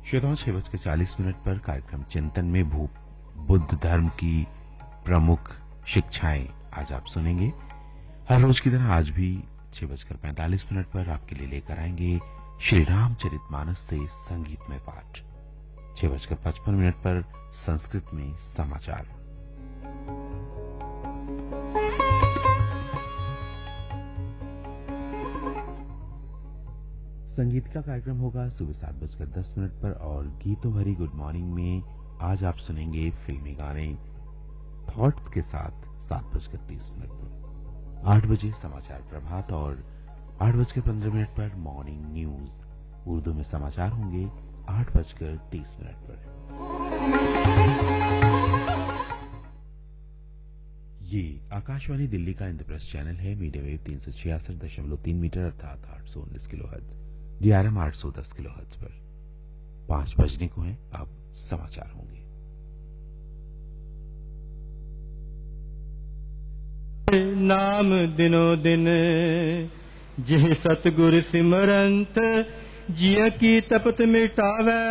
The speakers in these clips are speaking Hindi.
श्रोताओं 6:40 पर कार्यक्रम चिंतन में बुद्ध धर्म की प्रमुख शिक्षाएं आज आप सुनेंगे। हर रोज की तरह आज भी 6:45 पर आपके लिए लेकर आएंगे श्री रामचरितमानस से संगीतमय पाठ। 6:55 पर संस्कृत में समाचार। संगीत का कार्यक्रम होगा सुबह 7:10 पर और गीतों भरी गुड मॉर्निंग में आज आप सुनेंगे फिल्मी गाने थॉट्स के साथ 7:30 पर। 8 बजे समाचार प्रभात और 8:15 पर मॉर्निंग न्यूज उर्दू में समाचार होंगे 8:30 पर। ये आकाशवाणी दिल्ली का इंद्रप्रस्थ चैनल है। मीडियम वेव 366.3 मीटर अर्थात 819 किलोहर्ट्ज, DRM 810 किलोहर्ट्ज पर। 5 बजने को है, अब समाचार होंगे। नाम दिनो दिन जिह सतगुर सिमरंत जिय की तपत मिटावै।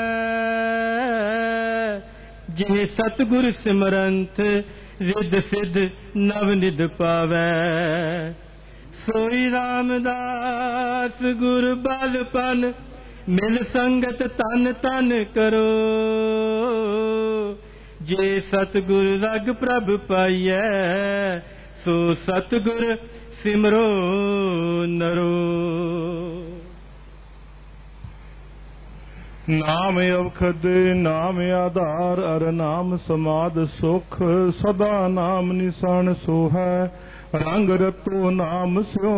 जिह सतगुर सिमरंत रिद सिद्ध नव निध पावै। सोई रामदास गुर बलपन मिल संगत तन तन करो। जे सतगुर रग प्रभ पाइयै सो सतगुर सिमरो नरो। नाम अवखद नाम आधार अर नाम समाद सुख। सदा नाम निशान सो है रंग रतो नाम स्यो